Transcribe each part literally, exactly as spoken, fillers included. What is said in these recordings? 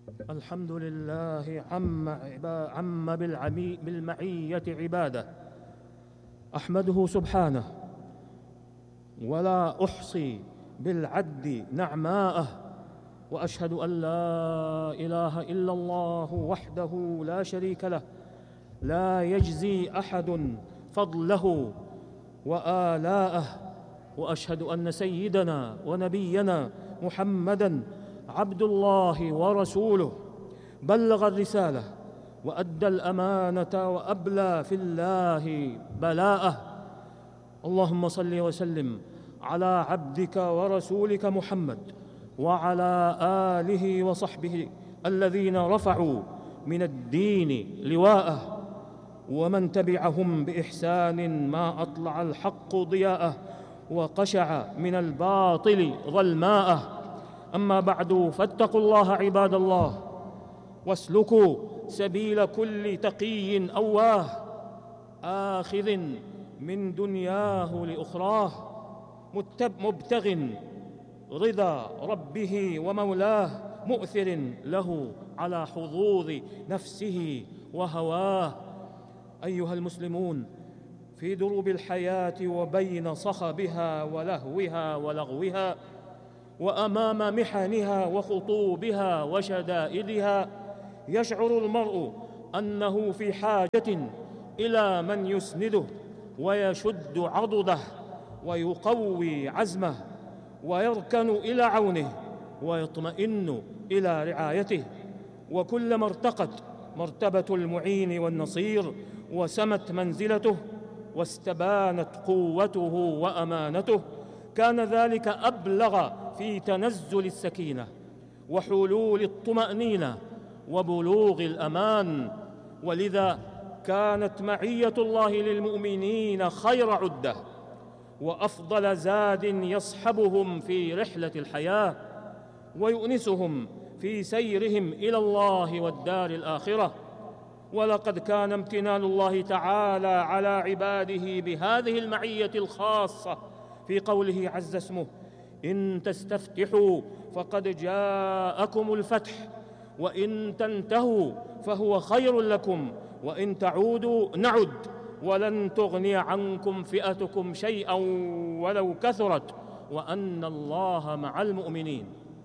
الحمد لله عم, عم بالمعية عباده، أحمده سبحانه ولا أحصي بالعد نعماءه، وأشهد أن لا إله إلا الله وحده لا شريك له، لا يجزي أحد فضله وآلاءه. وأشهد أن سيدنا ونبينا محمدًا عبد الله ورسوله، بلغ الرسالة وأدى الأمانة وأبلى في الله بلاءه. اللهم صل وسلم على عبدك ورسولك محمد وعلى آله وصحبه الذين رفعوا من الدين لواءه، ومن تبعهم بإحسان ما أطلع الحق ضياءه وقشع من الباطل ظلماءه. أما بعد، فاتقوا الله عباد الله، واسلكوا سبيل كل تقي أواه، آخذ من دنياه لأخراه، مبتغ رضا ربه ومولاه، مؤثر له على حظوظ نفسه وهواه. أيها المسلمون، في دروب الحياة وبين صخبها ولهوها ولغوها، وأمام محنها وخطوبها وشدائدها، يشعر المرء أنه في حاجة إلى من يسنده ويشد عضده ويقوي عزمه، ويركن إلى عونه ويطمئن إلى رعايته. وكلما ارتقت مرتبة المعين والنصير وسمت منزلته واستبانت قوته وأمانته، كان ذلك أبلغ في تنزل السكينة وحلول الطمأنينة وبلوغ الأمان. ولذا كانت معية الله للمؤمنين خير عدة وأفضل زاد يصحبهم في رحلة الحياة ويؤنسهم في سيرهم إلى الله والدار الآخرة. ولقد كان امتنان الله تعالى على عباده بهذه المعية الخاصة في قوله عز اسمه: إن تستفتحوا فقد جاءكم الفتح، وإن تنتهوا فهو خير لكم، وإن تعودوا نعد، ولن تغني عنكم فئتكم شيئا ولو كثرت، وأن الله مع المؤمنين.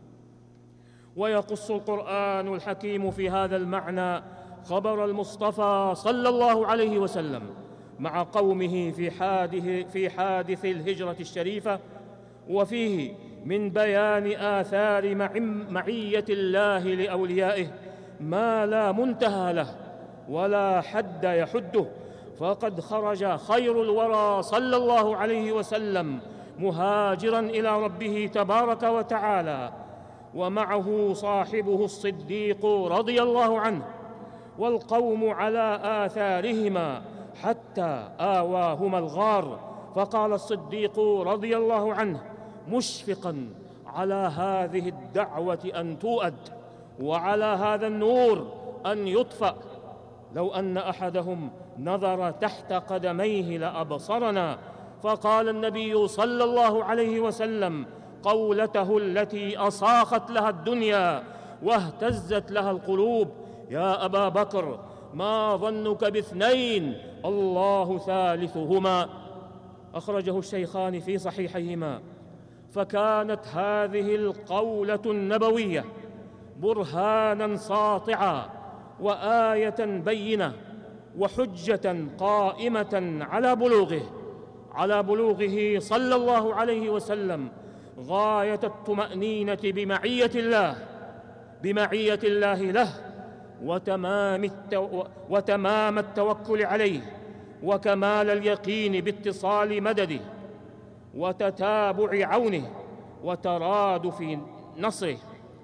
ويقص القرآن الحكيم في هذا المعنى خبر المصطفى صلى الله عليه وسلم مع قومه في حادث, في حادث الهجرة الشريفة، وفيه من بيان آثار معية الله لأوليائه ما لا منتهى له ولا حد يحده. فقد خرج خير الورى صلى الله عليه وسلم مهاجرا إلى ربه تبارك وتعالى، ومعه صاحبه الصديق رضي الله عنه، والقوم على آثارهما حتى آواهما الغار. فقال الصديق رضي الله عنه مشفقا على هذه الدعوة أن تؤد وعلى هذا النور أن يطفأ: لو أن أحدهم نظر تحت قدميه لأبصرنا. فقال النبي صلى الله عليه وسلم قولته التي أصاخت لها الدنيا واهتزت لها القلوب: يا أبا بكر، ما ظنك باثنين الله ثالثهما؟ أخرجه الشيخان في صحيحيهما. فكانت هذه القولة النبوية برهانا ساطعا وآية بينة وحجة قائمة على بلوغه على بلوغه صلى الله عليه وسلم غاية الطمأنينة بمعية الله بمعية الله له، وتمام, التو... وتمام التوكل عليه، وكمال اليقين باتصال مدده، وتتابع عونه، وترادف نصره،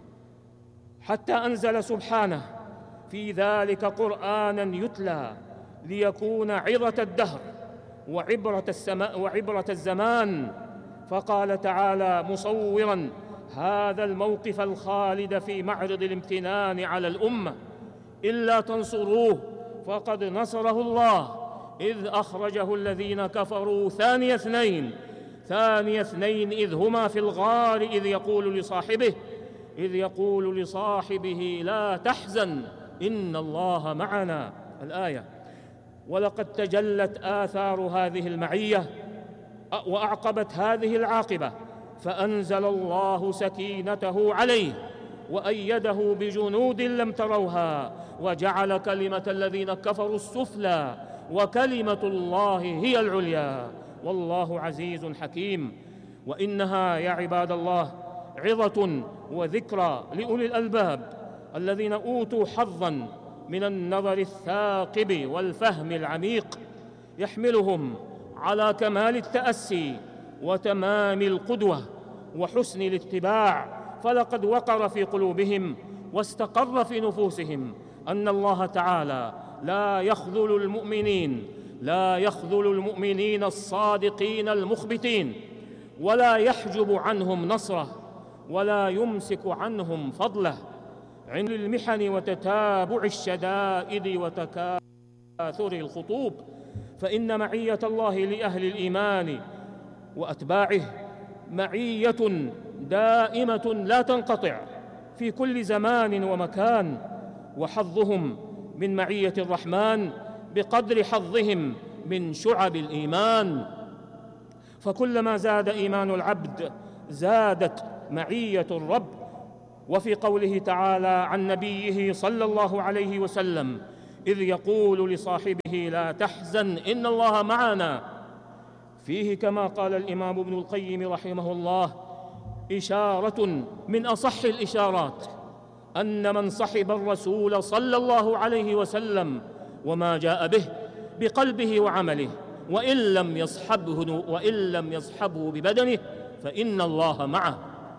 حتى أنزل سبحانه في ذلك قرآنا يتلى ليكون عظة الدهر وعبرة, السما... وعبرة الزمان. فقال تعالى مصورا هذا الموقف الخالد في معرض الامتنان على الأمة: إلا تنصروه فقد نصره الله إذ أخرجه الذين كفروا ثاني اثنين ثاني اثنين إذ هما في الغار إذ يقول لصاحبه إذ يقول لصاحبه لا تحزن إن الله معنا. الآية. ولقد تجلت آثار هذه المعية وأعقبت هذه العاقبة، فأنزل الله سكينته عليه وأيده بجنود لم تروها وجعل كلمة الذين كفروا السفلى وكلمة الله هي العليا والله عزيز حكيم. وإنها يا عباد الله عظة وذكرى لأولي الألباب الذين أوتوا حظا من النظر الثاقب والفهم العميق يحملهم على كمال التأسي وتمام القدوة وحسن الاتباع، فلقد وقر في قلوبهم واستقر في نفوسهم أن الله تعالى لا يخذل المؤمنين لا يخذل المؤمنين الصادقين المخبتين، ولا يحجب عنهم نصره ولا يمسك عنهم فضله عند المحن وتتابع الشدائد وتكاثر الخطوب، فإن معية الله لأهل الإيمان وأتباعه معية دائمة لا تنقطع في كل زمان ومكان، وحظهم من معية الرحمن بقدر حظهم من شعب الإيمان، فكلما زاد إيمان العبد زادت معية الرب. وفي قوله تعالى عن نبيه صلى الله عليه وسلم إذ يقول لصاحبه لا تحزن إن الله معنا، فيه كما قال الإمام ابن القيم رحمه الله إشارة من أصح الإشارات أن من صحب الرسول صلى الله عليه وسلم وما جاء به بقلبه وعمله وإن لم يصحبه وإن لم يصحبه ببدنه فإن الله معه.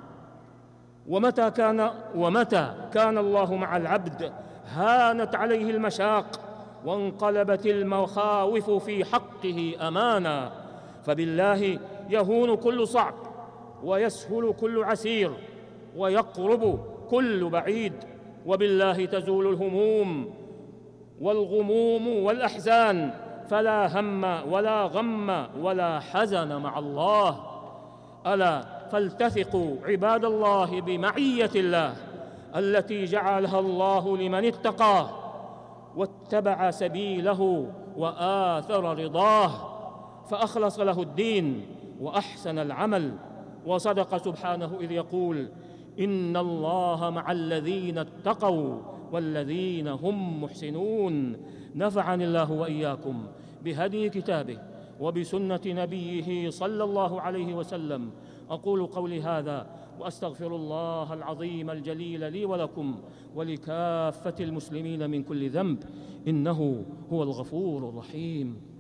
ومتى كان ومتى كان الله مع العبد هانت عليه المشاق وانقلبت المخاوف في حقه أمانا، فبالله يهون كل صعب ويسهل كل عسير ويقرب كل بعيد، وبالله تزول الهموم والغموم والأحزان، فلا هم ولا غم ولا حزن مع الله. ألا فلتثقوا عباد الله بمعية الله التي جعلها الله لمن اتقاه واتبع سبيله وآثر رضاه فأخلص له الدين وأحسن العمل. وصدق سبحانه إذ يقول إن الله مع الذين اتقوا والذين هم محسنون. نفعني الله وإياكم بهدي كتابه وبسنة نبيه صلى الله عليه وسلم. أقول قولي هذا وأستغفر الله العظيم الجليل لي ولكم ولكافة المسلمين من كل ذنب إنه هو الغفور الرحيم.